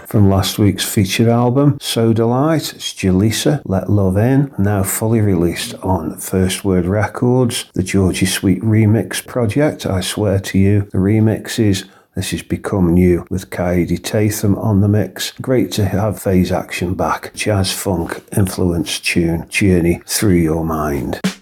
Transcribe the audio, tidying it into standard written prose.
from last week's featured album, Soda Light. It's Jaleesa, Let Love In, now fully released on First Word Records, the Georgie Sweet remix project. I swear to you, the remixes. This is Become New with Kaidi Tatham on the mix. Great to have Phase Action back. Jazz funk influenced tune, Journey Through Your Mind.